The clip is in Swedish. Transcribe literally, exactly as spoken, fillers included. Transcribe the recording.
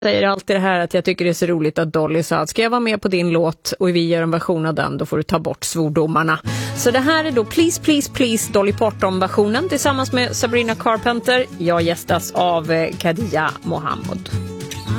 säger alltid det här att jag tycker det är så roligt att Dolly sa att ska jag vara med på din låt och vi gör en version av den, då får du ta bort svordomarna. Så det här är då Please Please Please Dolly Parton-versionen tillsammans med Sabrina Carpenter. Jag gästas av Khadija Mohammed.